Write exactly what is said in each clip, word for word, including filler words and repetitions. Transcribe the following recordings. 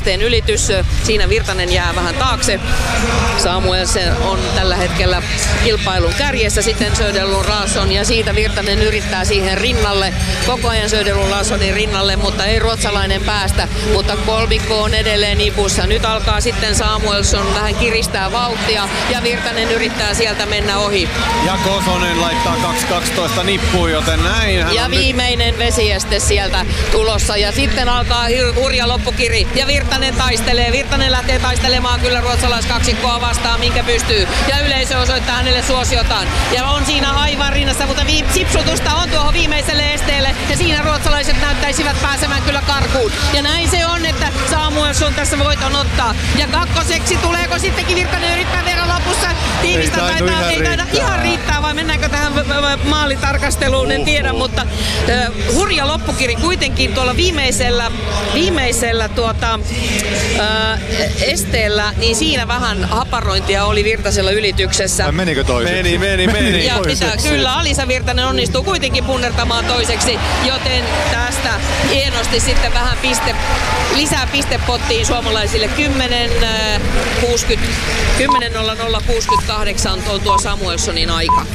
pisteen ylitys. Siinä Virtanen jää vähän taakse. Samuelsen on tällä hetkellä kilpailun kärjessä, sitten Söderlund Larsson ja siitä Virtanen yrittää siihen rinnalle. Koko ajan Söderlund Larssonin rinnalle, mutta ei ruotsalainen päästä. Mutta kolmikko on edelleen nipussa. Nyt alkaa sitten Samuelson vähän kiristää vauhtia ja Virtanen yrittää sieltä mennä ohi. Ja Kosonen laittaa kaksi kaksitoista nippuun, joten näin. Ja viimeinen nyt vesieste sieltä tulossa ja sitten alkaa hurja loppukiri ja Virtanen taistelee. Virtanen lähtee taistelemaan kyllä ruotsalaiskaksikkoa vastaan, minkä pystyy. Ja yleisö osoittaa hänelle suosiotaan. Ja on siinä aivan rinnassa, mutta vi- sipsutusta on tuohon viimeiselle esteelle. Ja siinä ruotsalaiset näyttäisivät pääsemään kyllä karkuun. Ja näin se on, että Samuelson tässä voiton ottaa. Ja kakkoseksi tuleeko sittenkin Virtanen yrittää vielä lopussa tiivistä. Ei taidu taitaa, ihan ei taida riittää. ihan riittää, vai mennäänkö tähän maalitarkasteluun, en tiedä. Mutta uh, hurja loppukiri kuitenkin tuolla viimeisellä, viimeisellä tuota, uh, esteellä, niin siinä vähän haparointia oli Virtasella ylityksessä. Vai menikö toiseksi? Meni, meni, meni. Ja pitää, kyllä Alisa Virtanen onnistuu kuitenkin punnertamaan toiseksi, joten tästä hienosti sitten vähän piste, lisää pistepottiin suomalaisille. kymmenen nolla nolla kuusikymmentäkahdeksan on tuo Samuelsonin aika.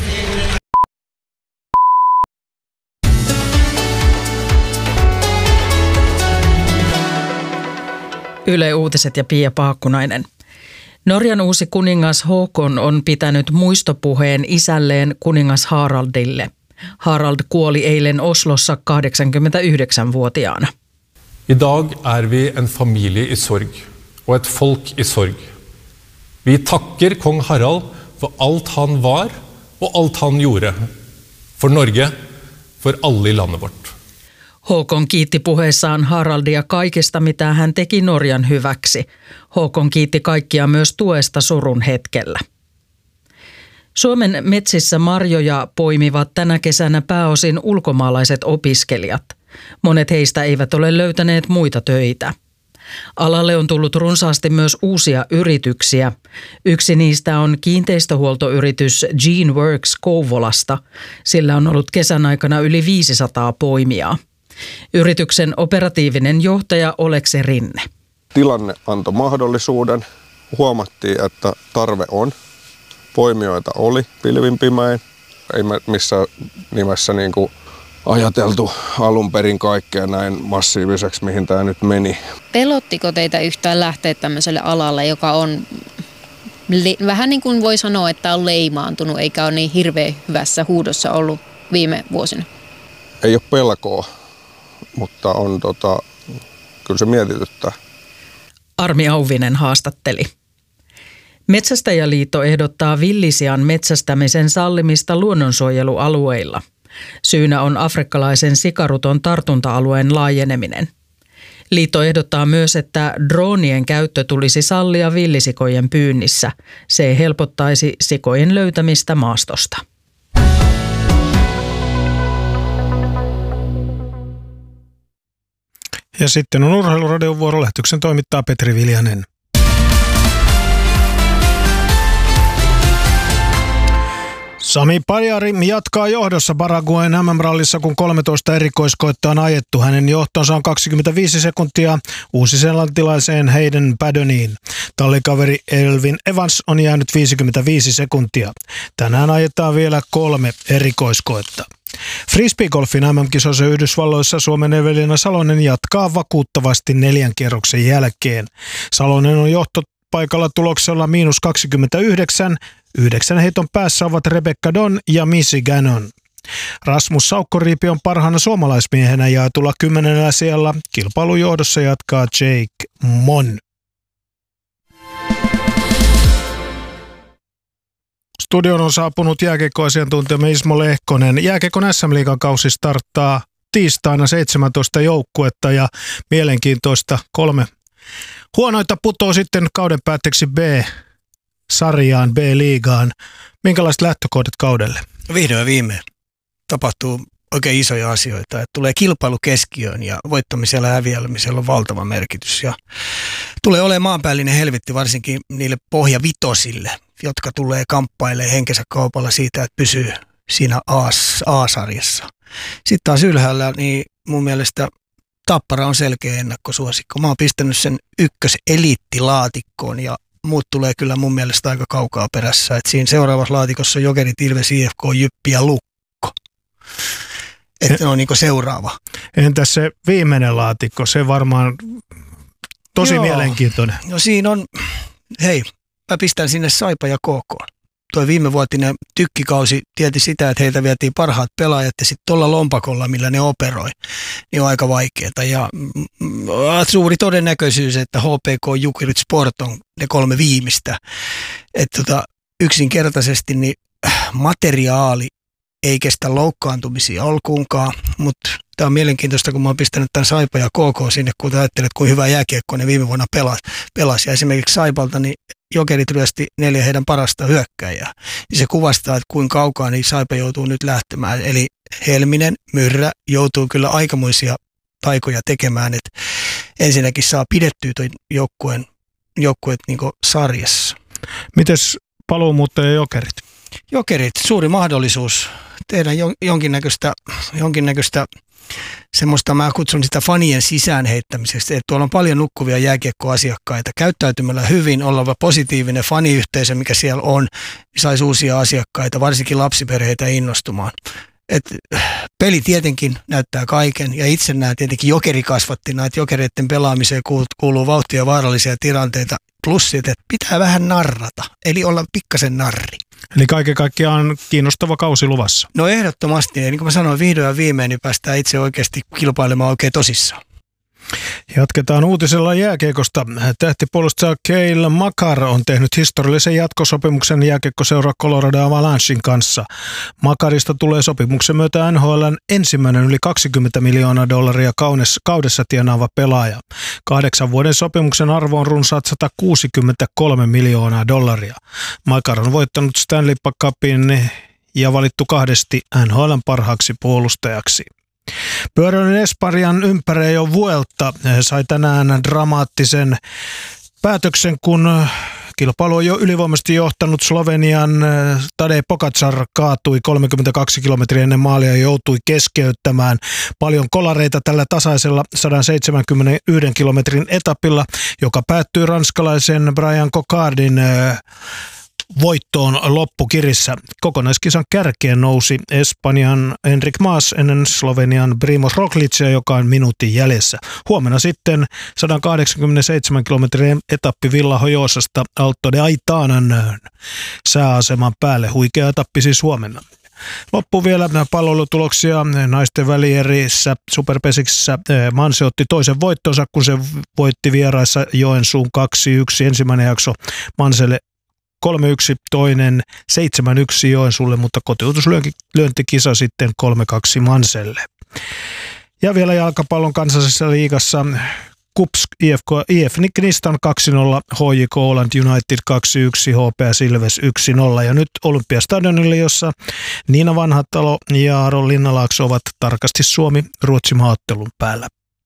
Yle Uutiset ja Pia Paakkunainen. Norjan uusi kuningas Håkon on pitänyt muistopuheen isälleen kuningas Haraldille. Harald kuoli eilen Oslossa kahdeksankymmentäyhdeksänvuotiaana. I dag er vi en familie i sorg, og et folk i sorg. Vi takker kong Harald for alt han var og alt han gjorde. For Norge, for alle i landet vårt. Håkon kiitti puheessaan Haraldia kaikesta, mitä hän teki Norjan hyväksi. Håkon kiitti kaikkia myös tuesta surun hetkellä. Suomen metsissä marjoja poimivat tänä kesänä pääosin ulkomaalaiset opiskelijat. Monet heistä eivät ole löytäneet muita töitä. Alalle on tullut runsaasti myös uusia yrityksiä. Yksi niistä on kiinteistöhuoltoyritys Gene Works Kouvolasta. Sillä on ollut kesän aikana yli viisisataa poimijaa. Yrityksen operatiivinen johtaja Oleksi Rinne. Tilanne antoi mahdollisuuden. Huomattiin, että tarve on. Poimijoita oli pilvin pimein. Ei missään nimessä niin kuin ajateltu alun perin kaikkea näin massiiviseksi, mihin tämä nyt meni. Pelottiko teitä yhtään lähteä tämmöiselle alalle, joka on le- vähän niin kuin voi sanoa, että on leimaantunut, eikä ole niin hirveän hyvässä huudossa ollut viime vuosina? Ei ole pelkoa, mutta on tota, kyllä se mietityttää. Armi Auvinen haastatteli. Metsästäjäliitto ehdottaa villisian metsästämisen sallimista luonnonsuojelualueilla. Syynä on afrikkalaisen sikaruton tartunta-alueen laajeneminen. Liitto ehdottaa myös, että droonien käyttö tulisi sallia villisikojen pyynnissä. Se helpottaisi sikojen löytämistä maastosta. Ja sitten on Urheiluradion vuoro. Lähetyksen toimittaa Petri Viljanen. Sami Pajari jatkaa johdossa Paraguayn M M-rallissa, kun kolmetoista erikoiskoetta on ajettu. Hänen johtonsa on kaksikymmentäviisi sekuntia uusiseelantilaiseen Hayden Paddoniin. Tallikaveri Elvin Evans on jäänyt viisikymmentäviisi sekuntia. Tänään ajetaan vielä kolme erikoiskoetta. Frisbeegolfin M M-kisoissa Yhdysvalloissa Suomen Evelina Salonen jatkaa vakuuttavasti neljän kierroksen jälkeen. Salonen on johtopaikalla tuloksella miinus kaksikymmentäyhdeksän. Yhdeksän heiton päässä ovat Rebecca Don ja Missy Gannon. Rasmus Saukkoriipi on parhaana suomalaismiehenä jaetulla kymmenellä sijalla. Kilpailujohdossa jatkaa Jake Mon. Studioon on saapunut jääkiekkoasiantuntijamme Ismo Lehkonen. Jääkiekon S M-liigan kausi starttaa tiistaina seitsemäntoista joukkuetta ja mielenkiintoista kolme huonoita putoo sitten kauden päätteeksi B-sarjaan, B-liigaan. Minkälaiset lähtökohdat kaudelle? Vihdoin ja viimein tapahtuu oikein isoja asioita. Että tulee kilpailu keskiöön ja voittamisella ja häviämisellä on valtava merkitys. Ja tulee olemaan maanpäällinen helvetti varsinkin niille pohjavitosille, jotka tulee kamppailemaan henkensä kaupalla siitä, että pysyy siinä A-sarjassa. Sitten taas ylhäällä, niin mun mielestä Tappara on selkeä ennakkosuosikko. Mä oon pistänyt sen ykköseliittilaatikkoon ja muut tulee kyllä mun mielestä aika kaukaa perässä. Et siinä seuraavassa laatikossa on Jokerit, Ilves, I F K, Jyppi ja Lukko. Että on niinku seuraava. Entäs se viimeinen laatikko, se varmaan tosi Joo. mielenkiintoinen. No siinä on, hei, mä pistän sinne Saipa ja K K. Tuo viimevuotinen tykkikausi tieti sitä, että heiltä vietiin parhaat pelaajat ja sitten tuolla lompakolla, millä ne operoi, niin on aika vaikeaa. Ja mm, suuri todennäköisyys, että H P K, Jokerit, Sport on ne kolme viimeistä. Että tota, yksinkertaisesti niin materiaali ei kestä loukkaantumisia alkuunkaan, mutta tämä on mielenkiintoista, kun mä oon pistänyt tämän Saipa ja K K sinne, kun ajattelet, kuinka hyvä jääkiekko ne viime vuonna pelasi. pelasi. Ja esimerkiksi Saipalta niin Jokerit ryösti neljä heidän parasta hyökkäjää. Ja se kuvastaa, että kuinka kaukaa niin Saipa joutuu nyt lähtemään. Eli Helminen, Myrrä joutuu kyllä aikamoisia taikoja tekemään, että ensinnäkin saa pidettyä tuon joukkueen, joukkueet niin kuin sarjassa. Mites paluumuuttaja Jokerit? Jokerit, suuri mahdollisuus tehdä jonkinnäköistä, jonkinnäköistä semmoista, mä kutsun sitä fanien sisään heittämisestä, että tuolla on paljon nukkuvia jääkiekkoasiakkaita. Käyttäytymällä hyvin, olla positiivinen faniyhteisö, mikä siellä on, niin saisi uusia asiakkaita, varsinkin lapsiperheitä innostumaan. Et peli tietenkin näyttää kaiken ja itse näen tietenkin jokerikasvattina, että jokereiden pelaamiseen kuuluu vauhtia ja vaarallisia tilanteita, plus että pitää vähän narrata, eli olla pikkasen narri. Eli kaiken kaikkiaan kiinnostava kausi luvassa. No ehdottomasti, ja niin kuin mä sanoin, vihdoin ja viimein niin päästään itse oikeasti kilpailemaan oikein tosissaan. Jatketaan uutisella jääkiekosta. Tähtipuolustaja Cale Makar on tehnyt historiallisen jatkosopimuksen jääkiekkoseura Colorado Avalanchein kanssa. Makarista tulee sopimuksen myötä N H L:n ensimmäinen yli kaksikymmentä miljoonaa dollaria kaudessa tienaava pelaaja. Kahdeksan vuoden sopimuksen arvo on runsaat sata kuusikymmentäkolme miljoonaa dollaria. Makar on voittanut Stanley Cupin ja valittu kahdesti N H L:n parhaaksi puolustajaksi. Pyöräilyn Espanjan ympäröi Vuelta sai tänään dramaattisen päätöksen, kun kilpailu on jo ylivoimaisesti johtanut Slovenian Tadej Pogačar kaatui kolmekymmentäkaksi kilometriä ennen maalia ja joutui keskeyttämään paljon kolareita tällä tasaisella sata seitsemänkymmentäyksi kilometrin etapilla, joka päättyi ranskalaisen Brian Cocardin voittoon loppukirissä. Kokonaiskisan kärkeen nousi Espanjan Enric Mas ennen Slovenian Primož Roglicia, joka on minuutin jäljessä. Huomenna sitten sata kahdeksankymmentäseitsemän kilometrin etappi Villajosasta Alto de Aitanan sääaseman päälle. Huikea etappi siis huomenna. Loppu vielä palloilutuloksia naisten välierissä Superpesiksissä. Manse otti toisen voittonsa, kun se voitti vieraissa Joensuun kaksi yksi. Ensimmäinen jakso Manselle kolme yksi, toinen seitsemän yksi Joensuulle, mutta kotiutuslyöntikisa sitten kolme kaksi Manselle. Ja vielä jalkapallon kansallisessa liigassa Kups I F K I F Knistan kaksi nolla, H J K Åland United kaksi yksi, H P S Ilves yksi nolla. Ja nyt Olympiastadionille, jossa Niina Vanhatalo ja Aaro Linnalaakso ovat tarkasti Suomi-Ruotsi-maaottelun päällä.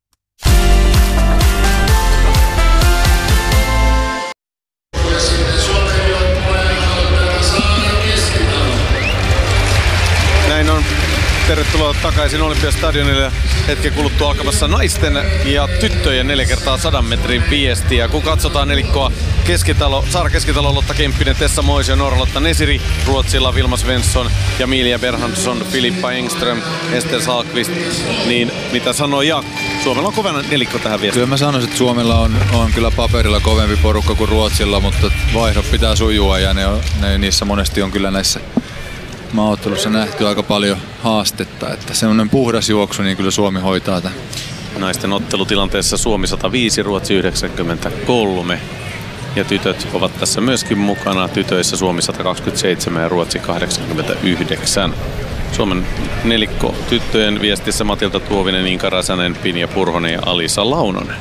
Näin on. Tervetuloa takaisin Olympiastadionille. Hetken kuluttua alkamassa naisten ja tyttöjen neljä kertaa sadan metrin viestiä. Kun katsotaan nelikkoa Keskitalo, Saara Keskitalo, Lotta Kemppinen, Tessa Moisio, Noora-Lotta Nesiri, Ruotsilla Vilma Svensson ja Emilia Berhansson, Filippa Engström, Ester Salkvist, niin mitä sanoo Jaakko? Suomella on kovana nelikko tähän viestiin. Kyllä mä sanoisin, että Suomella on, on kyllä paperilla kovempi porukka kuin Ruotsilla, mutta vaihdot pitää sujua ja ne, on, ne niissä monesti on kyllä näissä maaottelussa nähty aika paljon haastetta, että semmoinen puhdas juoksu, niin kyllä Suomi hoitaa tämän. Naisten ottelutilanteessa Suomi sata viisi, Ruotsi yhdeksänkymmentäkolme. Ja tytöt ovat tässä myöskin mukana. Tytöissä Suomi sata kaksikymmentäseitsemän ja Ruotsi kahdeksankymmentäyhdeksän. Suomen nelikko tyttöjen viestissä Matilda Tuovinen, Inka Räsänen, Pinja Purhonen ja Alisa Launonen.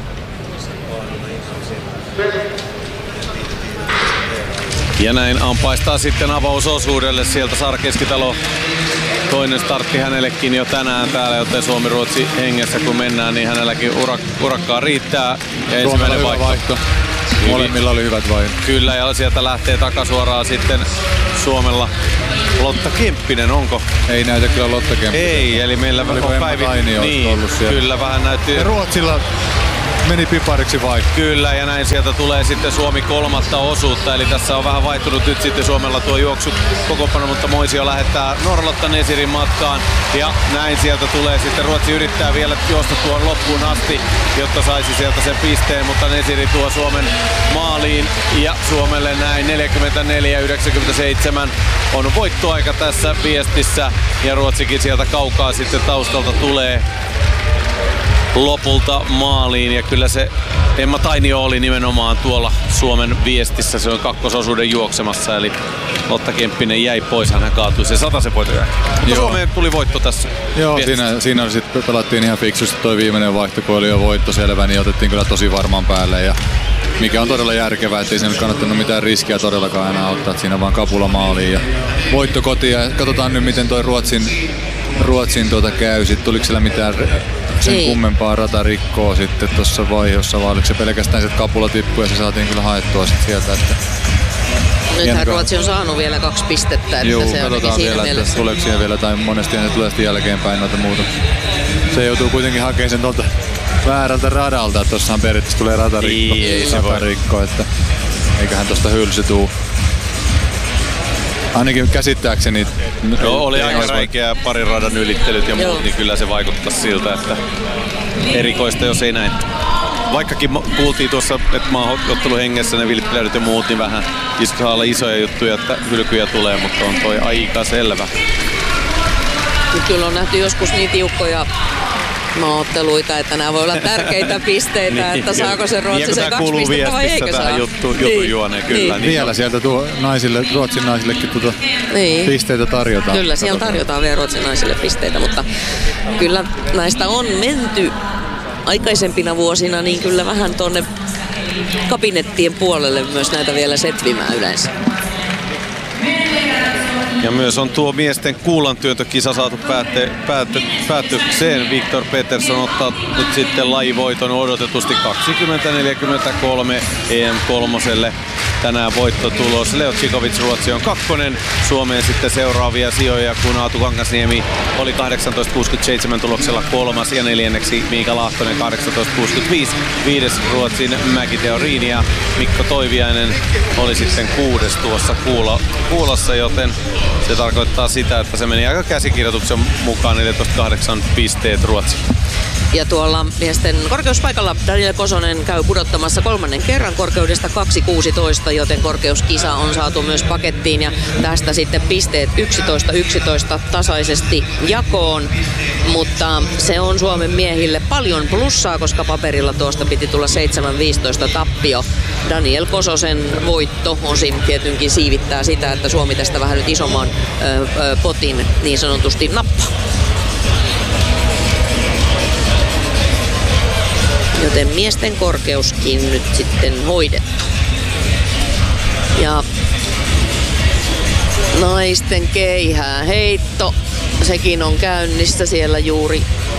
Ja näin ampaistaa sitten avausosuudelle sieltä Saara Keskitalo. Toinen startti hänellekin jo tänään täällä, joten Suomi-Ruotsi hengessä kun mennään, niin hänelläkin urak- urakkaa riittää. Ja ensimmäinen vaihto. vaihto. Molemmilla oli hyvät vaihdot. Kyllä, ja sieltä lähtee takasuoraan sitten Suomella Lotta Kemppinen. Onko ei näytä kyllä Lotta Kemppi. Ei, eli meillä on Päivi niin, ollut siellä. Kyllä, vähän näytti. Ja Ruotsilla meni pipariksi vaikka. Kyllä, ja näin sieltä tulee sitten Suomi kolmatta osuutta, eli tässä on vähän vaihtunut nyt sitten Suomella tuo juoksu kokoonpano, mutta Moisio lähettää Norlotta Nesirin matkaan, ja näin sieltä tulee sitten Ruotsi yrittää vielä juosta tuon loppuun asti, jotta saisi sieltä sen pisteen, mutta Nesiri tuo Suomen maaliin, ja Suomelle näin neljäkymmentäneljä yhdeksänkymmentäseitsemän on voittoaika tässä viestissä, ja Ruotsikin sieltä kaukaa sitten taustalta tulee lopulta maaliin, ja kyllä se Emma Tainio oli nimenomaan tuolla Suomen viestissä, se on kakkososuuden juoksemassa, eli Lotta Kemppinen jäi pois, hän kaatui se satasen voiton jälkeen. Mutta Suomeen tuli voitto tässä. Joo, siinä, siinä sitten pelattiin ihan fiksusti toi viimeinen vaihto, kun oli jo voitto selvä, niin otettiin kyllä tosi varmaan päälle, ja mikä on todella järkevää, ettei siinä kannattanut mitään riskiä todellakaan enää ottaa, että siinä vaan kapula maaliin ja voitto kotiin, ja katsotaan nyt miten toi Ruotsin, Ruotsin tuota käy, sitten tuliko siellä mitään sen Ei. kummempaa ratarikkoa sitten tuossa vaiheessa, vai oliko se pelkästään se kapula tippui ja se saatiin kyllä haettua sitten sieltä. Että nythän Ruotsi on saanut vielä kaksi pistettä, että Juu, se on siinä vielä, mielessä. Tuleeko siihen vielä, tai monesti se tulee sitten jälkeenpäin noita muutoksia. Se joutuu kuitenkin hakemaan sen tuolta väärältä radalta, että tossahan periaatteessa tulee ratarikko, Ei, ratarikko että eiköhän tosta hylsy tuu. Ainakin käsittääkseni. Joo, oli aika räikeä parin radan ylittelyt ja muut, Joo. niin kyllä se vaikuttaa siltä, että erikoista jos ei näin. Vaikkakin kuultiin tuossa, että maaottelu hengessä ne vilppiläydyt ja muut, niin vähän saa olla isoja juttuja, että hylkyjä tulee, mutta on toi aika selvä. Kyllä on nähty joskus niin tiukkoja maaotteluita, että nämä voi olla tärkeitä pisteitä, niin, että saako se Ruotsi sen kaksi pistettä vai eikö saa. Juttu, jutun niin. juoneen, kyllä. Niin. Vielä sieltä tuo naisille, Ruotsin naisillekin tuota niin. pisteitä tarjotaan. Kyllä, siellä tarjotaan vielä Ruotsin naisille pisteitä, mutta kyllä näistä on menty aikaisempina vuosina niin kyllä vähän tuonne kabinettien puolelle myös näitä vielä setvimään yleensä. Ja myös on tuo miesten kuulantyöntökisa saatu päätte, päätte, päätökseen. Viktor Peterson ottaa nyt sitten lajivoiton odotetusti kaksikymmentä neljäkymmentäkolme E M kolmoselle. Tänään voittotulos. Leo Čikovic Ruotsi on kakkonen. Suomeen sitten seuraavia sijoja, kun Aatu Kangasniemi oli kahdeksantoista kuusikymmentäseitsemän tuloksella kolmas ja neljänneksi Miika Laahtonen kahdeksantoista kuusikymmentäviisi. Viides Ruotsin Mäki Theorin ja Mikko Toiviainen oli sitten kuudes tuossa kuulo, kuulossa, joten se tarkoittaa sitä, että se meni aika käsikirjoituksen mukaan neljätoista kahdeksan pisteet Ruotsi. Ja tuolla miesten korkeuspaikalla Daniel Kosonen käy pudottamassa kolmannen kerran korkeudesta kaksi kuusitoista, joten korkeuskisa on saatu myös pakettiin ja tästä sitten pisteet yksitoista yksitoista tasaisesti jakoon. Mutta se on Suomen miehille paljon plussaa, koska paperilla tuosta piti tulla seitsemän viisitoista tappio. Daniel Kososen voitto osin tietenkin siivittää sitä, että Suomi tästä vähän nyt isomman ö, ö, potin niin sanotusti nappaa. Joten miesten korkeuskin nyt sitten hoidettu. Ja naisten keihää heitto, sekin on käynnissä siellä juuri,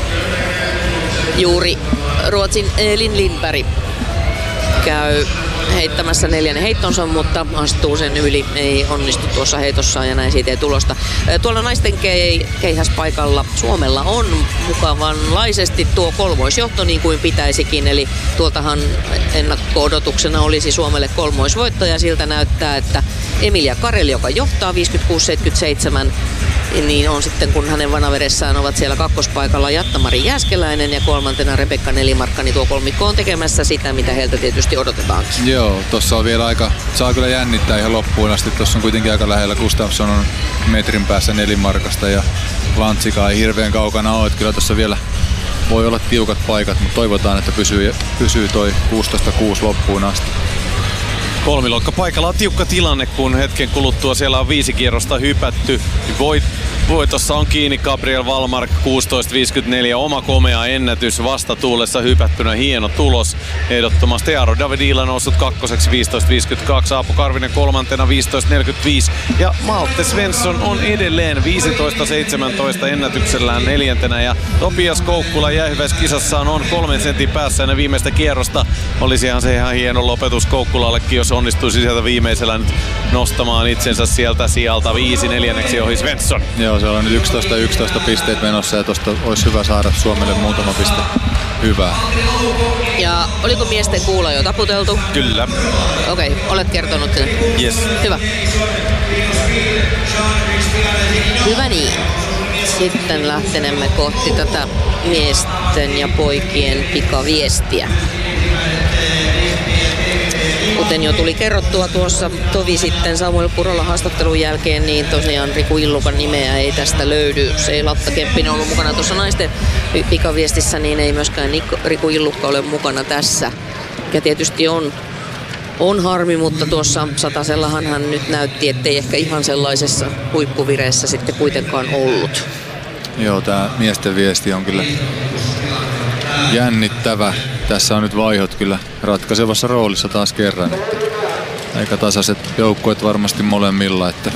juuri Ruotsin Elin Lindberg käy heittämässä neljännen heittonsa, mutta astuu sen yli, ei onnistu tuossa heitossaan ja näin siitä ei tulosta. Tuolla naisten kei, keihäspaikalla Suomella on mukavanlaisesti tuo kolmoisjohto niin kuin pitäisikin, eli tuoltahan ennakko-odotuksena olisi Suomelle kolmoisvoitto ja siltä näyttää, että Emilia Karel, joka johtaa viisikymmentäkuusi seitsemänkymmentäseitsemän, niin on sitten, kun hänen vanavedessään ovat siellä kakkospaikalla Jatta-Mari Jääskeläinen ja kolmantena Rebekka Nelimarkka, niin tuo kolmikko on tekemässä sitä, mitä heiltä tietysti odotetaankin. Joo, tossa on vielä aika, saa kyllä jännittää ihan loppuun asti. Tossa on kuitenkin aika lähellä, Gustafsson on metrin päässä Nelimarkasta ja Lantsika ei hirveän kaukana ole, että kyllä tossa vielä voi olla tiukat paikat, mutta toivotaan, että pysyy, pysyy toi kuusitoista kuusi loppuun asti. Kolmiloikka paikalla on tiukka tilanne, kun hetken kuluttua siellä on viisi kierrosta hypätty. Voit, voitossa on kiinni Gabriel Wallmark kuusitoista viisikymmentäneljä, oma komea ennätys vastatuulessa hypättynä, hieno tulos ehdottomasti. Aaro Davidila noussut kakkoseksi viisitoista viisikymmentäkaksi, Aapo Karvinen kolmantena viisitoista neljäkymmentäviisi ja Malte Svensson on edelleen viisitoista seitsemäntoista ennätyksellään neljäntenä ja Topias Koukkula jäähyväiskisassaan on kolmen sentin päässä ennen viimeistä kierrosta. Olisihan se ihan hieno lopetus Koukkulallekin, jos onnistuisi sieltä viimeisellä nyt nostamaan itsensä sieltä sieltä viisi neljänneksi ohi Svensson. Joo, Joo, se on nyt yksitoista yksitoista pisteet menossa ja tosta olisi hyvä saada Suomelle muutama piste hyvää. Ja oliko miesten kuula jo taputeltu? Kyllä. Okei, okay, olet kertonut sen. Yes. Hyvä. Hyvä niin. Sitten lähtenemme kohti tätä miesten ja poikien pikaviestiä. Kuten jo tuli kerrottua tuossa tovi sitten Samuel Purola haastattelun jälkeen, niin tosiaan Riku Illukan nimeä ei tästä löydy. Se ei Lotta Kemppinen ollut mukana tuossa naisten pikaviestissä, niin ei myöskään Riku Illukka ole mukana tässä. Ja tietysti on, on harmi, mutta tuossa satasellahan hän nyt näytti, ettei ehkä ihan sellaisessa huippuvireessä sitten kuitenkaan ollut. Joo, tää miesten viesti on kyllä jännittävä. Tässä on nyt vaihot kyllä ratkaisevassa roolissa taas kerran. Että aika tasaiset joukkueet varmasti molemmilla. Että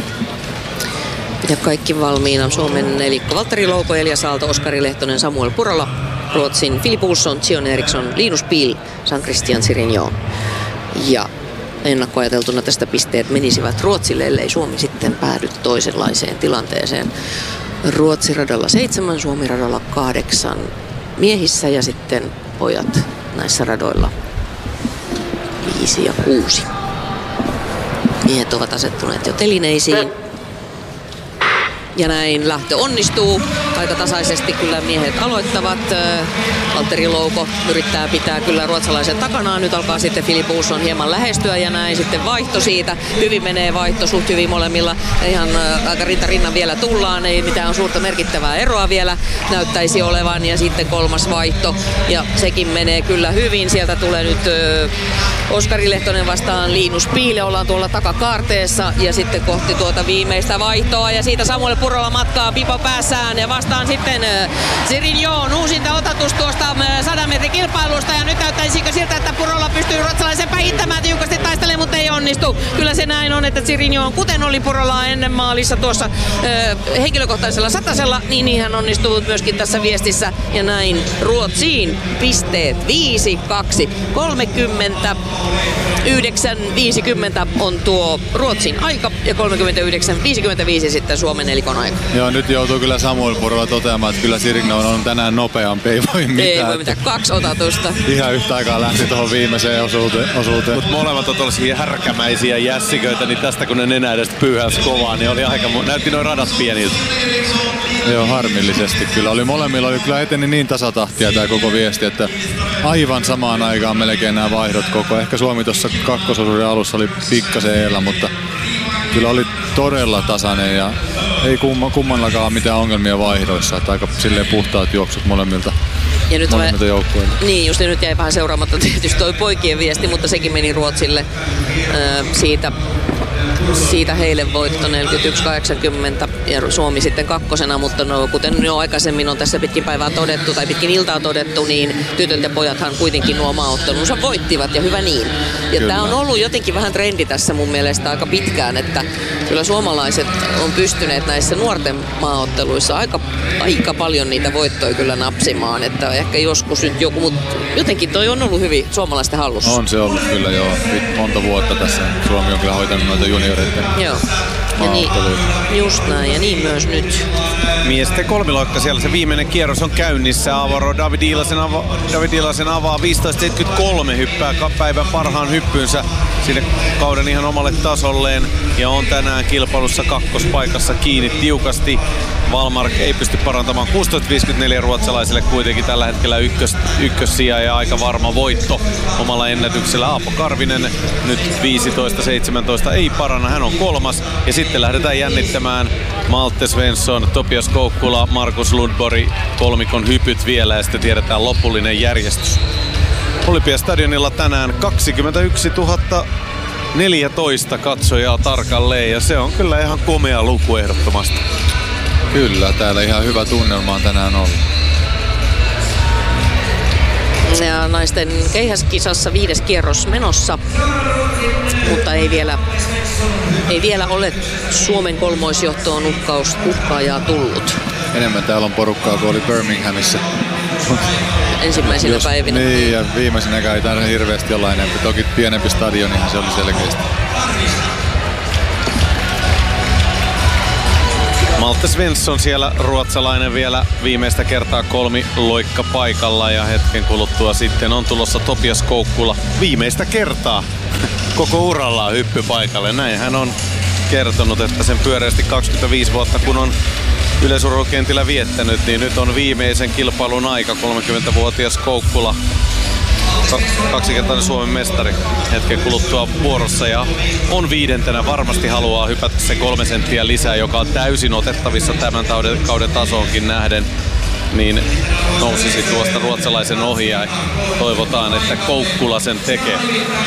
ja kaikki valmiina. Suomen nelikko Valtteri Louko, Elias Aalto, Oskari Lehtonen, Samuel Purola. Ruotsin Filip Olsson, Zion Eriksson, Linus Pihl, San Christian Sirinjo. Ja ennakkoajateltuna tästä pisteet menisivät Ruotsille, ellei Suomi sitten päädy toisenlaiseen tilanteeseen. Ruotsi radalla seitsemän, Suomi radalla kahdeksan miehissä ja sitten pojat näissä radoilla viisi ja kuusi. Miehet ovat asettuneet jo telineisiin. Ja näin lähtö onnistuu. Aika tasaisesti kyllä miehet aloittavat. Valtteri Louko yrittää pitää kyllä ruotsalaisen takanaan. Nyt alkaa sitten Filip Olsson hieman lähestyä ja näin sitten vaihto siitä. Hyvin menee vaihto, suht hyvin molemmilla. Ihan aika rinta rinnan vielä tullaan. Ei mitään suurta merkittävää eroa vielä näyttäisi olevan. Ja sitten kolmas vaihto. Ja sekin menee kyllä hyvin. Sieltä tulee nyt ö, Oskari Lehtonen vastaan Linus Pihl. Ollaan tuolla takakaarteessa ja sitten kohti tuota viimeistä vaihtoa. Ja siitä Samuel Purola matkaa pipo päässään ja vastaan sitten Sirinjoon uusinta otatus tuosta sadan metrin kilpailusta ja nyt näyttäisikö siltä, että Purola pystyy ruotsalaisen päihittämään tiukasti taistelemaan, mutta ei onnistu. Kyllä se näin on, että Sirinjoon, kuten oli Purolaa ennen maalissa tuossa ö, henkilökohtaisella satasella, niin, niin hän onnistuu myöskin tässä viestissä ja näin Ruotsiin pisteet viisi kaksi kolmekymmentä yhdeksän viisikymmentä on tuo Ruotsin aika ja kolmekymmentäyhdeksän viisikymmentäviisi sitten Suomen nelikon aika. Joo, nyt joutuu kyllä Samuel Purola toteamaan, että kyllä Sirinjoon on tänään nopeampi, ei voi mitään. Ei voi mitään, kaksi otatusta. Ihan yhtä aikaa lähti tuohon viimeiseen osuuteen. osuuteen. Mutta molemmat on tuollaisia härkämäisiä jässiköitä, niin tästä kun ne nenä edestä pyyhäsi kovaa, niin oli aika, näytti noin radat pieniltä. Joo, harmillisesti kyllä. Oli molemmilla oli kyllä eteni niin tasatahtia tämä koko viesti, että aivan samaan aikaan melkein nämä vaihdot koko. Ehkä Suomi tuossa kakkososuuden alussa oli pikkasen eellä, mutta kyllä oli todella tasainen ja ei kumma, kummallakaan mitään ongelmia vaihdoissa. Että aika silleen puhtaat juoksut molemmilta. Ja nyt mä, niin, just nyt jäi vähän seuraamatta tietysti toi poikien viesti, mutta sekin meni Ruotsille öö, siitä. Siitä heille voitto neljäkymmentäyksi kahdeksankymmentä ja Suomi sitten kakkosena, mutta no, kuten jo aikaisemmin on tässä pitkin päivää todettu tai pitkin iltaa todettu, niin tytöt ja pojathan kuitenkin nuo maaottelunsa voittivat ja hyvä niin. Ja tämä on ollut jotenkin vähän trendi tässä mun mielestä aika pitkään, että kyllä suomalaiset on pystyneet näissä nuorten maaotteluissa aika, aika paljon niitä voittoja kyllä napsimaan, että ehkä joskus nyt joku, mutta jotenkin toi on ollut hyvin suomalaisten hallussa. On se ollut kyllä joo, monta vuotta tässä Suomi on kyllä hoitanut noita junioreita. Joo. Ja niin, just näin, ja niin myös nyt. Miesten kolmiloikka siellä, se viimeinen kierros on käynnissä. Avaro David Ilasen, ava, David Ilasen avaa viisitoista seitsemänkymmentäkolme, hyppää päivän parhaan hyppynsä sinne kauden ihan omalle tasolleen. Ja on tänään kilpailussa kakkospaikassa kiinni tiukasti. Valmark ei pysty parantamaan kuusitoista viisikymmentäneljä ruotsalaisille kuitenkin tällä hetkellä ykkös, ykkössija ja aika varma voitto omalla ennätyksellä. Aapo Karvinen nyt viisitoista seitsemäntoista ei paranna, hän on kolmas. Ja sitten lähdetään jännittämään Malte Svensson, Topias Koukkula, Markus Lundborg, kolmikon hypyt vielä ja sitten tiedetään lopullinen järjestys. Olympiastadionilla tänään kaksikymmentäyksituhatta neljätoista katsojaa tarkalleen ja se on kyllä ihan komea luku ehdottomasti. Kyllä, täällä ihan hyvä tunnelma on tänään ollut. Ja naisten keihäskisassa viides kierros menossa, mutta ei vielä, ei vielä ole Suomen kolmoisjohtoon uhkaus, uhkaajaa tullut. Enemmän täällä on porukkaa kuin oli Birminghamissa. Ensimmäisinä Just, päivinä. Niin, ja viimeisenäkään ei täällä hirveästi olla enemmän. Toki pienempi stadionihan se oli selkeästi. Malte Svensson siellä, ruotsalainen vielä viimeistä kertaa kolmi loikka paikalla ja hetken kuluttua sitten on tulossa Topias Koukkula viimeistä kertaa koko urallaan hyppypaikalle. Näin hän on kertonut, että sen pyöreästi kaksikymmentäviisi vuotta kun on yleisurheilukentillä viettänyt, niin nyt on viimeisen kilpailun aika. kolmekymmentävuotias Koukkula, kaksikertainen Suomen mestari, hetken kuluttua vuorossa ja on viidentenä. Varmasti haluaa hypätä se kolme senttiä lisää, joka on täysin otettavissa tämän kauden tasoonkin nähden. Niin nousisi tuosta ruotsalaisen ohi ja toivotaan, että Koukkula sen tekee.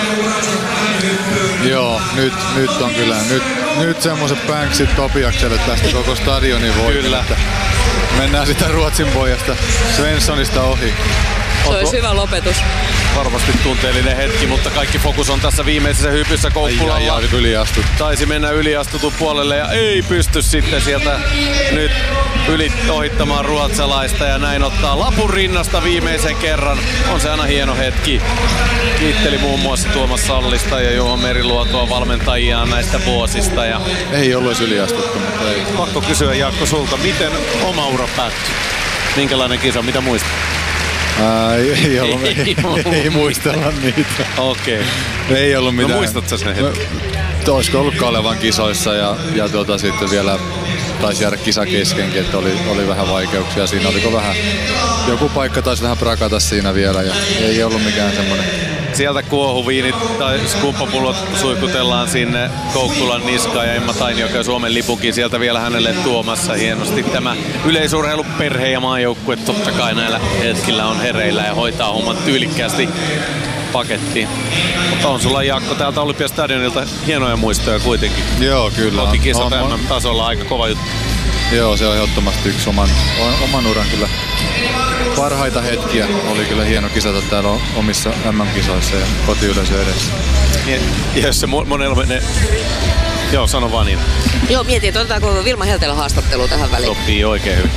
Joo, nyt, nyt on kyllä, nyt, nyt semmoiset pänksit Topiakselle tästä koko stadionin voitin. Kyllä. Mennään sitä Ruotsin pojasta Svenssonista ohi. Se olisi hyvä lopetus. Varmasti tunteellinen hetki, mutta kaikki fokus on tässä viimeisessä hypyssä Koukkulalla. Ai, ai, ai, yliastut. Taisi mennä yliastutun puolelle ja ei pysty sitten sieltä nyt yli ohittamaan ruotsalaista ja näin ottaa lapun rinnasta viimeisen kerran. On se aina hieno hetki. Kiitteli muun muassa Tuomas Sallista ja Juho Meriluotoa valmentajiaan näistä vuosista. Ja ei ollut edes yliastuttu, mutta ei. Pakko kysyä Jaakko sulta, miten oma ura päättyi? Minkälainen kisa, mitä muistat? Ää, ei, ei, ollut, ei, ei, ei muistella niitä. Okei. Okay. Ei ollut mitään. No muistatko sen hetken? No, olisiko ollut Kalevan kisoissa ja, ja tuota, sitten vielä taisi jäädä kisa keskenkin, että oli, oli vähän vaikeuksia. Siinä oliko vähän, joku paikka taisi vähän prakata siinä vielä ja ei ollut mikään semmoinen. Sieltä kuohuviinit tai skumppapullot suihkutellaan sinne Koukkulan niskaan ja Emma Tainioka ja Suomen lipukin sieltä vielä hänelle tuomassa hienosti. Tämä yleisurheiluperhe ja maajoukkue totta kai näillä hetkillä on hereillä ja hoitaa homman tyylikkäästi pakettiin. Mutta on sulla Jaakko täältä Olympiastadionilta hienoja muistoja kuitenkin. Joo, kyllä. Kotikisa tämän tasolla aika kova juttu. Joo, se on ehdottomasti yksi oman, oman uran kyllä parhaita hetkiä. Oli kyllä hieno kisata täällä omissa M M-kisoissa ja kotiyleisö edessä. Ja, ja jos se monella menee... Joo, sano vaan niin. Joo, mietin, että otetaanko Vilma Heltelä haastattelu tähän väliin. Sopii oikein hyvin.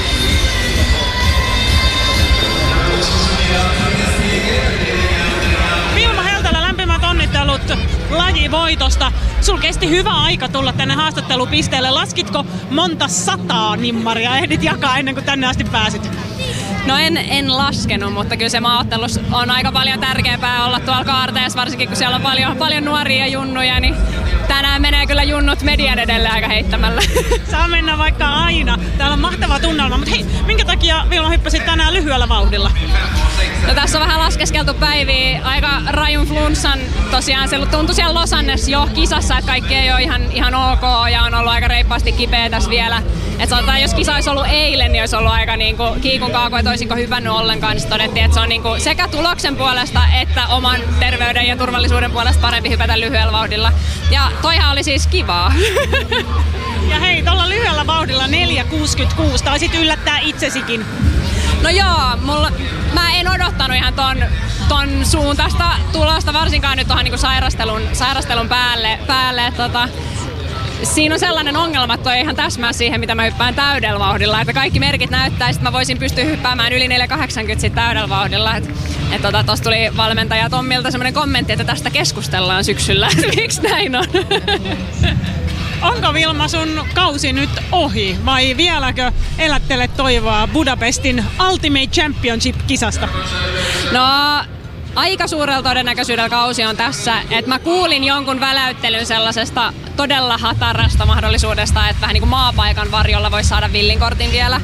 Vilma Heltelä, lämpimät onnittelut lajivoitosta. Sul kesti hyvä aika tulla tänne haastattelupisteelle. Laskitko monta sataa nimmaria ehdit jakaa ennen kuin tänne asti pääsit? No en, en laskenut, mutta kyllä se maaottelus on aika paljon tärkeämpää olla tuolla kaarteessa, varsinkin kun siellä on paljon, paljon nuoria junnuja, niin tänään menee kyllä junnut median edelle aika heittämällä. Saa mennä vaikka aina. Täällä on mahtava tunnelma, mutta hei, minkä takia Vilma hyppäsit tänään lyhyellä vauhdilla? No tässä on vähän laskeskeltu päiviä, aika rajun flunssan. Tosiaan se tuntui siellä Losannes jo kisassa, että kaikki ei ole ihan, ihan ok ja on ollut aika reippaasti kipeä tässä vielä. Et sanotaan, jos kisa olisi ollut eilen, niin olisi ollut aika niinku kiikun kaako, että olisinko hypännyt ollenkaan. Niin todettiin, että se on niinku sekä tuloksen puolesta että oman terveyden ja turvallisuuden puolesta parempi hypätä lyhyellä vauhdilla. Ja toihan oli siis kivaa. Ja hei, tuolla lyhyellä vauhdilla neljä kuusikymmentäkuusi, taisit yllättää itsesikin. No joo, mulla, mä en odottanut ihan ton, ton suuntaista tulosta, varsinkaan nyt tuohon niinku sairastelun, sairastelun päälle. päälle tota, siinä on sellainen ongelma, että toi ei ihan täsmää siihen, mitä mä hyppään täydellä vauhdilla. Että kaikki merkit näyttää, että mä voisin pystyä hyppäämään yli neljä kahdeksankymmentä sit täydellä vauhdilla. Et, et tota, tossa tuli valmentaja Tommilta semmoinen kommentti, että tästä keskustellaan syksyllä. Miksi näin on? Onko Vilma sun kausi nyt ohi vai vieläkö elättelet toivoa Budapestin Ultimate Championship-kisasta? No aika suurella todennäköisyydellä kausi on tässä. Et mä kuulin jonkun väläyttelyn sellaisesta todella hatarasta mahdollisuudesta, että vähän niin kuin maapaikan varjolla voisi saada villinkortin vielä.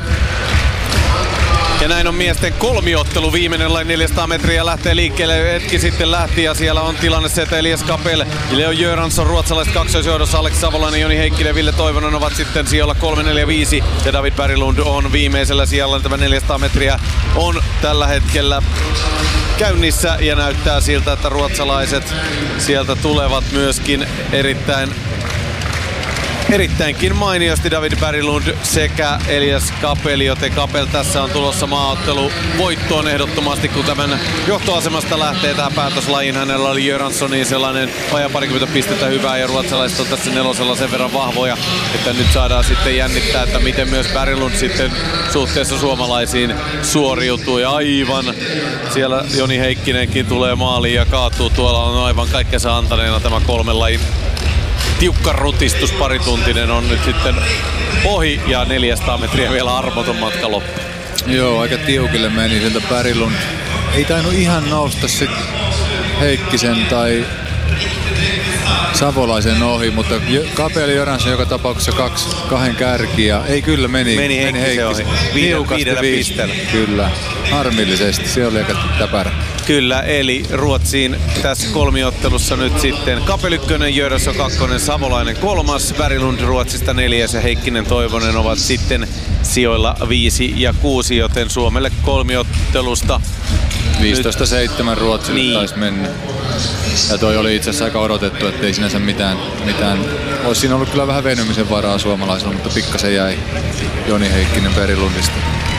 Ja näin on miesten kolmiottelu, viimeinen lain neljäsataa metriä lähtee liikkeelle, hetki sitten lähti ja siellä on tilanne se, että Elias Kapel, Leo Göransson, ruotsalaiset kaksoisjohdossa, Aleksi Savolainen, Joni Heikkinen ja Ville Toivonen ovat sitten sijalla kolme neljä viisi ja David Berglund on viimeisellä sijalla. Tämä neljäsataa metriä on tällä hetkellä käynnissä ja näyttää siltä, että ruotsalaiset sieltä tulevat myöskin erittäin Erittäinkin mainiosti David Berglund sekä Elias Kapel, joten Kapel tässä on tulossa maaottelu voittoon ehdottomasti, kun tämän johtoasemasta lähtee tähän päätöslajiin. Hänellä oli Göranssoniin sellainen vajaa parikymmentä pistettä hyvää ja ruotsalaiset on tässä nelosella sen verran vahvoja, että nyt saadaan sitten jännittää, että miten myös Berglund sitten suhteessa suomalaisiin suoriutuu. Ja aivan siellä Joni Heikkinenkin tulee maaliin ja kaatuu. Tuolla on aivan kaikkensa antaneena tämä kolmen lajin tiukka rutistus parituntinen on nyt sitten ohi ja neljäsataa metriä vielä armoton matka loppu. Joo, aika tiukille meni sieltä Berglund. Ei tainnut ihan nousta sit Heikkisen tai Savolaisen ohi, mutta Kapeli Jöransson joka tapauksessa kaksi, kahden kärkiä. Ei kyllä meni. Meni Heikkisen ohi. Viidellä pisteellä. Kyllä, harmillisesti. Se oli aika täpärä. Kyllä, eli Ruotsiin tässä kolmiottelussa nyt sitten Kapel ykkönen, Jöransson kakkonen, Savolainen kolmas, Berglund Ruotsista neljäs ja Heikkinen Toivonen ovat sitten sijoilla viisi ja kuusi, joten Suomelle kolmiottelusta viisitoista seitsemän Ruotsille niin taisi mennä. Ja toi oli itse asiassa aika odotettu, ettei sinänsä mitään, mitään. Olisi siinä ollut kyllä vähän venymisen varaa suomalaisilla, mutta pikkasen jäi Joni Heikkinen Berglundista.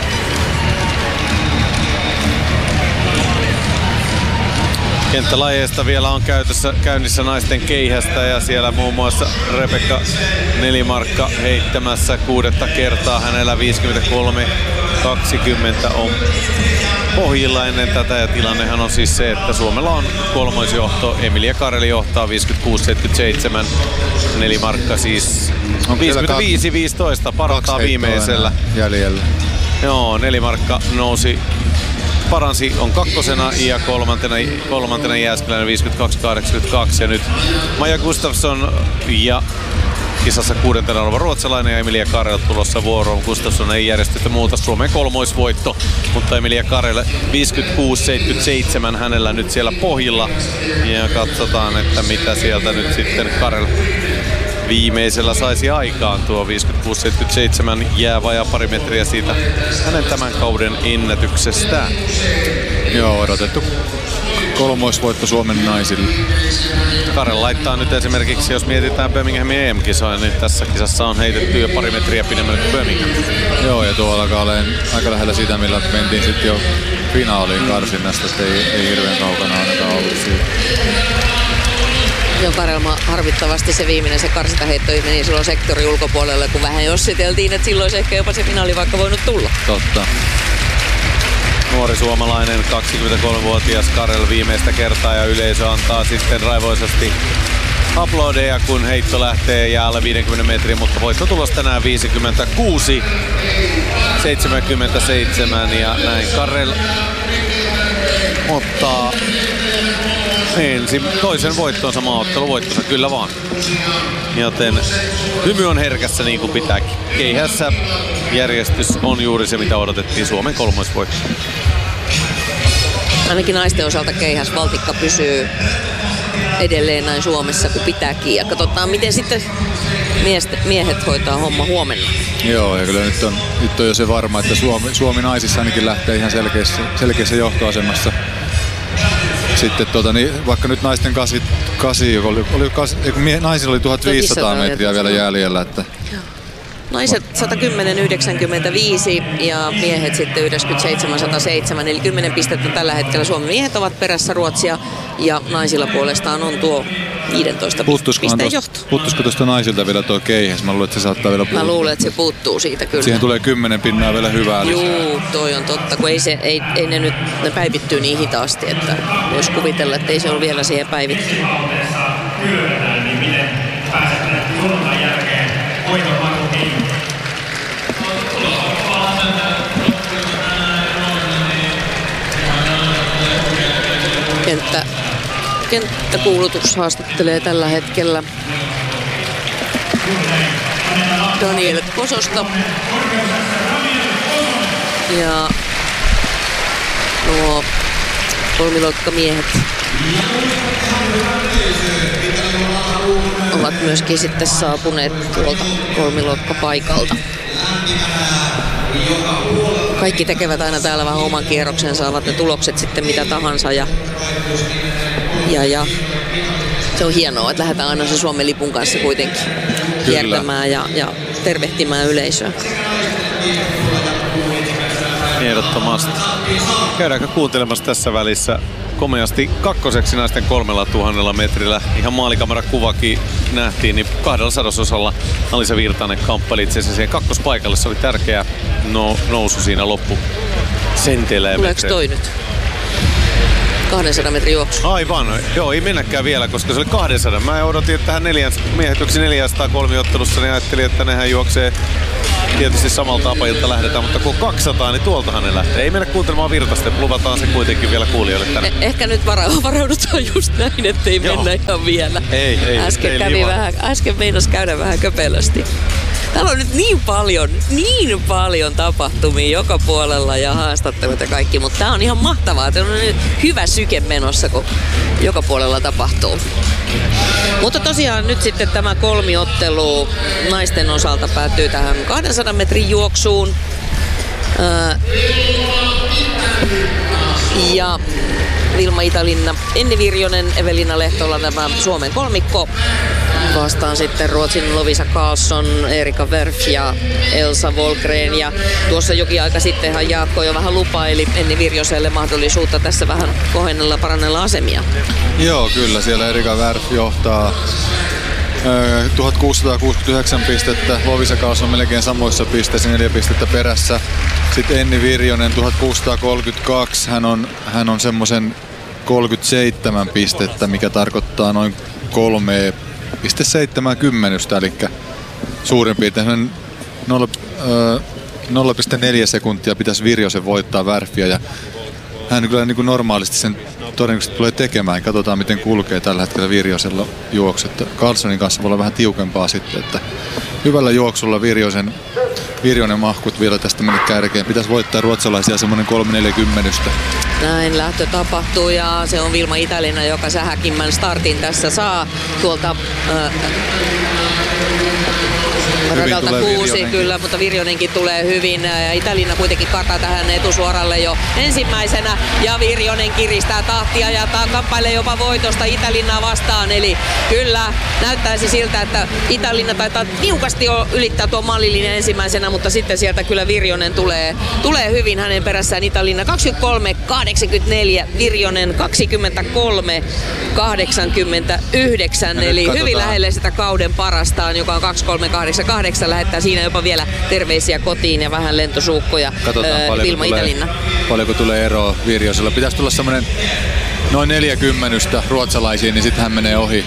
Kenttälajeista vielä on käytössä, käynnissä naisten keihästä ja siellä muun muassa Rebekka Nelimarkka heittämässä kuudetta kertaa. Hänellä viisikymmentäkolme kaksikymmentä on pohjilla ennen tätä ja tilannehan on siis se, että Suomella on kolmoisjohto. Emilia Kareli johtaa viisikymmentäkuusi seitsemänkymmentäseitsemän. Nelimarkka siis viisikymmentäviisi viisitoista parantaa viimeisellä. Jäljellä. Joo, Nelimarkka nousi. Paransi on kakkosena ja kolmantena, kolmantena Jääskeläinen viisikymmentäkaksi kahdeksankymmentäkaksi ja nyt Maja Gustafsson ja kisassa kuudentena oleva ruotsalainen ja Emilia Karel tulossa vuoroon. Gustafsson ei järjestystä muuta, Suomen kolmoisvoitto, mutta Emilia Karel viisikymmentäkuusi seitsemänkymmentäseitsemän hänellä nyt siellä pohjilla ja katsotaan, että mitä sieltä nyt sitten Karel viimeisellä saisi aikaan. Tuo viisikymmentäkuusi seitsemänkymmentäseitsemän jää vajaa pari metriä siitä hänen tämän kauden ennätyksestään. Joo, odotettu kolmoisvoitto Suomen naisille. Karel laittaa nyt esimerkiksi, jos mietitään Birminghamin E M-kisoja, niin tässä kisassa on heitetty jo pari metriä pidemmälle kuin Birmingham. Joo, ja tuo alkaa olemaan aika lähellä sitä, millä mentiin sitten jo finaaliin karsinnasta, että ei, ei hirveän kaukana ainakaan ollut siitä. Joo, Karelma harvittavasti se viimeinen, se karsintaheitto meni silloin sektori ulkopuolelle, kun vähän jossiteltiin, että silloin se ehkä jopa se finaali vaikka voinut tulla. Totta. Nuori suomalainen kaksikymmentäkolmevuotias Karel viimeistä kertaa ja yleisö antaa sitten raivoisasti aplodeja, kun heitto lähtee jäällä viidenkymmenen metrin, mutta voittotulos tänään viisikymmentäkuusi seitsemänkymmentäseitsemän ja näin Karel ottaa ensin toisen voittonsa, maaotteluvoittonsa, kyllä vaan. Joten hymy on herkässä niin kuin pitääkin. Keihässä järjestys on juuri se, mitä odotettiin, Suomen kolmoisvoitto. Ainakin naisten osalta keihäs valtikka pysyy edelleen näin Suomessa kuin pitääkin. Ja katsotaan, miten sitten miehet hoitaa homma huomenna. Joo, ja kyllä nyt on, nyt on jo se varma, että Suomi, Suomi naisissa ainakin lähtee ihan selkeässä, selkeässä johtoasemassa. Sitten tuota, niin, vaikka nyt naisten kasi, kasi oli, oli kasi, mie, naisilla oli tuhatviisisataa metriä vielä jäljellä. Että naiset sata kymmenen yhdeksänkymmentäviisi ja miehet sitten yhdeksänkymmentäseitsemän sata seitsemän, eli kymmenen pistettä tällä hetkellä. Suomen miehet ovat perässä Ruotsia ja naisilla puolestaan on tuo viisitoista pisteen johto. Puuttuisiko tuosta naisilta vielä tuo keihäs? Mä luulen, että se saattaa vielä puuttua. Mä luulen, että se puuttuu siitä kyllä. Siihen tulee kymmenen pinnaa vielä hyvää lisää. Juu, toi on totta, kun ei, se, ei, ei ne nyt ne päivittyy niin hitaasti, että voisi kuvitella, että ei se ole vielä siihen päivitty. Kenttä, kenttäkuulutus haastattelee tällä hetkellä Daniel Kososta. Ja nuo kolmiloikkamiehet ovat myöskin sitten saapuneet tuolta kolmiloikkapaikalta. Kaikki tekevät aina täällä vähän oman kierroksen, saavat ne tulokset sitten mitä tahansa ja, ja, ja se on hienoa, että lähdetään aina se Suomen lipun kanssa kuitenkin kiertämään ja, ja tervehtimään yleisöä. Ehdottomasti. Käydäänkö kuuntelemassa tässä välissä komeasti kakkoseksi naisten kolmella tuhannella metrillä. Ihan maalikamerakuvakin nähtiin, niin kahdella sadososalla Alisa Virtanen kamppeli itse asiassa siihen kakkospaikalle. Se oli tärkeä no, nousu siinä loppu senteillä. Tuleeko toi nyt? kahdensadan metrin juoksu. Aivan. Joo, ei mennäkään vielä, koska se oli kahdensadan. Mä odotin, että tähän neljän, miehet juoksi neljäsataa kolmiottelussa, niin ajattelin, että nehän juoksee tietysti samalta apajilta lähdetään, mutta kun kaksisataa, niin tuoltahan ne lähtee. Ei mennä kuuntelemaan Virtasta, luvataan se kuitenkin vielä kuulijoille tänne. Eh- ehkä nyt vara- varaudutaan just näin, ettei Joo. mennä ihan vielä. Ei, ei. Äsken ei kävi vähän, äsken meinas käydä vähän köpelösti. Täällä on nyt niin paljon, niin paljon tapahtumia joka puolella ja haastattelut ja kaikki, mutta tää on ihan mahtavaa. Tää on nyt hyvä syke menossa, kun joka puolella tapahtuu. Mutta tosiaan nyt sitten tämä kolmiottelu naisten osalta päättyy tähän kahdensadan metrin juoksuun. Ää, ja Vilma Italinna, Enni Virjonen, Evelina Lehtola, tämä Suomen kolmikko. Vastaan sitten Ruotsin Lovisa Karlsson, Erika Werf ja Elsa Wolgren. Ja tuossa jokin aika sittenhan Jaakko jo vähän lupaili Enni Virjoselle mahdollisuutta tässä vähän kohennella, parannella asemia. Joo, kyllä. Siellä Erika Werf johtaa tuhatkuusisataakuusikymmentäyhdeksän pistettä, Lovisa Karlsson melkein samoissa pisteissä, neljä pistettä perässä. Sitten Enni Virjonen tuhatkuusisataakolmekymmentäkaksi, hän on, hän on semmoisen kolmekymmentäseitsemän pistettä, mikä tarkoittaa noin kolme pilkku seitsemänkymmentä, eli suurin piirtein nolla pilkku neljä sekuntia pitäisi Virjosen voittaa Werfiä, ja hän kyllä niin kuin normaalisti sen todennäköisesti tulee tekemään. Katsotaan, miten kulkee tällä hetkellä Virjosella juoksu. Karlssonin kanssa voi olla vähän tiukempaa sitten, että hyvällä juoksulla Virjosen, Virjonen mahkut vielä tästä mennä kärkeen. Pitäisi voittaa ruotsalaisia semmoinen kolme neljäkymmentä. Näin lähtö tapahtuu ja se on Vilma Italina, joka sähäkimmän startin tässä saa tuolta äh, radalta kuusi, kyllä, mutta Virjonenkin tulee hyvin ja Italina kuitenkin kataa tähän etusuoralle jo ensimmäisenä ja Virjonen kiristää tahtia ja kamppailee jopa voitosta Italinnaa vastaan, eli kyllä näyttäisi siltä, että Italina taitaa tiukasti jo ylittää tuon maalilinjan ensimmäisenä, mutta sitten sieltä kyllä Virjonen tulee, tulee hyvin hänen perässään Italina kaksikymmentäkolme kahdeksankymmentäneljä, Virjonen kaksikymmentäkolme kahdeksankymmentäyhdeksän, eli katsotaan. Hyvin lähelle sitä kauden parastaan, joka on kaksikymmentäkolme kahdeksankymmentäkahdeksan, lähettää siinä jopa vielä terveisiä kotiin ja vähän lentosuukkoja. Katsotaan, öö, Vilma tulee, Italina. Paljonko tulee eroa Virjosella. Pitäisi tulla semmoinen noin neljäkymmentä ruotsalaisiin, niin sitten hän menee ohi.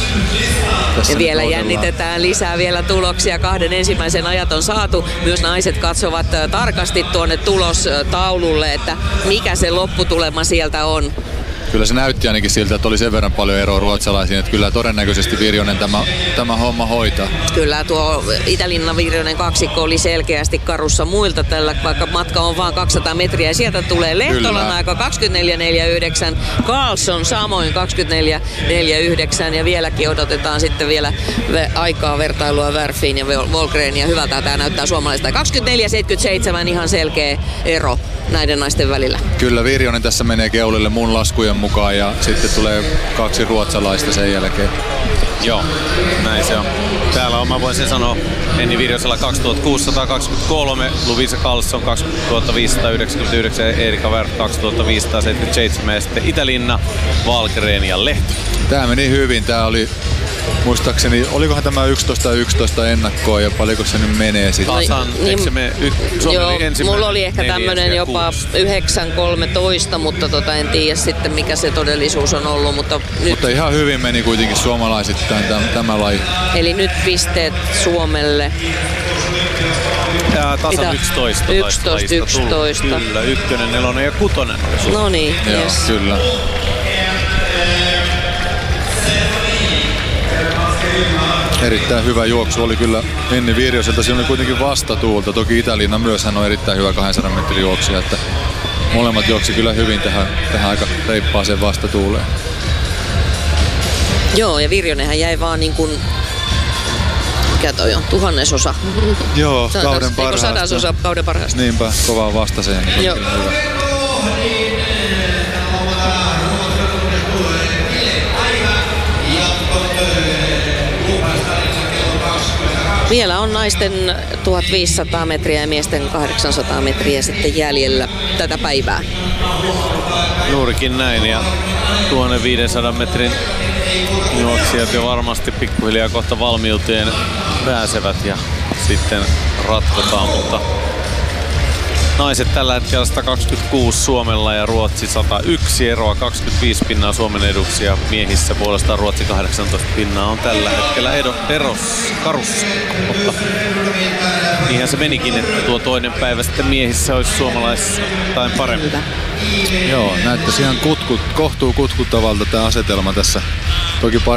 Tässä ja vielä jännitetään lisää vielä tuloksia. Kahden ensimmäisen ajat on saatu. Myös naiset katsovat tarkasti tuonne tulostaululle, että mikä se lopputulema sieltä on. Kyllä se näytti ainakin siltä, että oli sen verran paljon eroa ruotsalaisiin, että kyllä todennäköisesti Virjonen tämä, tämä homma hoitaa. Kyllä tuo Italina Virjonen kaksikko oli selkeästi karussa muilta tällä, vaikka matka on vain kaksisataa metriä ja sieltä tulee Lehtolan aika kaksikymmentäneljä neljäkymmentäyhdeksän, Karlsson samoin kaksikymmentäneljä neljäkymmentäyhdeksän ja vieläkin odotetaan sitten vielä aikaa vertailua Werfiin ja Wolgreen ja hyvältä tämä näyttää suomalaista. kaksikymmentäneljä seitsemänkymmentäseitsemän ihan selkeä ero näiden naisten välillä. Kyllä Virjonen tässä menee keulille mun laskujen mukaan ja sitten tulee kaksi ruotsalaista sen jälkeen. Joo, näin se on. Täällä on, mä voisin sanoa, Enni Virjosella kaksituhattakuusisataakaksikymmentäkolme, Lovisa Karlsson kaksituhattaviisisataayhdeksänkymmentäyhdeksän, Erika Werf kaksituhattaviisisataaseitsemänkymmentäseitsemän ja sitten Italina, Valgren ja Lehto. Tää meni hyvin, tää oli muistaakseni, olikohan tämä yksitoista yksitoista ennakkoa ja paljonko se nyt menee sitten? Tasan, niin, eikö se mene y- joo, mulla oli ehkä tämmönen jopa yhdeksän kolmetoista, mutta tota en tiedä sitten mikä se todellisuus on ollut. Mutta, nyt... mutta ihan hyvin meni kuitenkin suomalaisittain tämä, tämä laji. Eli nyt pisteet Suomelle. Ja tasan yksitoista. yksitoista, yksitoista. Kyllä, ykkönen, nelonen ja kutonen. No niin, joo, yes. Kyllä. Erittäin hyvä juoksu oli kyllä Enni Virjoselta. Siinä oli kuitenkin vastatuulta. Toki Italina myös hän on erittäin hyvä kahdensadan metrin juoksija. Että molemmat juoksi kyllä hyvin tähän, tähän aika reippaaseen vastatuuleen. Joo, ja Virjonenhän jäi vaan niin kuin, mikä toi on, tuhannesosa. Joo, Sadas, kauden parhaasta. Sadasosa kauden parhaasta. Niinpä, kovaa vastaseen. Niin joo. Hyvä. Vielä on naisten tuhatviisisataa metriä ja miesten kahdeksansataa metriä sitten jäljellä tätä päivää. Juurikin näin ja tuhatviisisadan metrin juoksijat jo varmasti pikkuhiljaa kohta valmiuteen pääsevät ja sitten ratkotaan, mutta Naiset tällä hetkellä sata kaksikymmentäkuusi Suomella ja Ruotsi sata yksi, eroa kaksikymmentäviisi pinnaa Suomen eduksi ja miehissä puolestaan Ruotsi kahdeksantoista pinnaa on tällä hetkellä edo, eros karussa. Mutta niinhän se menikin, että tuo toinen päivä sitten miehissä olisi suomalaistain parempi. Joo, näyttäisi ihan kutkut, kohtuu kutkuttavalta tämä asetelma tässä. Toki pari